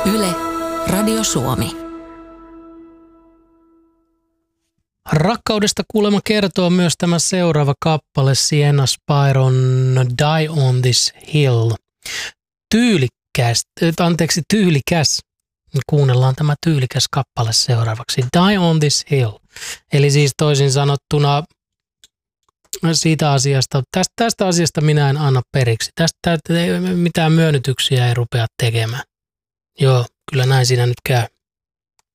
Yle, Radio Suomi. Rakkaudesta kuulemma kertoo myös tämä seuraava kappale, Sienna Spyron, Die on this Hill. Tyylikäs. Kuunnellaan tämä tyylikäs kappale seuraavaksi. Die on this Hill. Eli siis toisin sanottuna siitä asiasta, tästä asiasta minä en anna periksi. Tästä mitään myönnytyksiä ei rupea tekemään. Joo, kyllä näin siinä nyt käy.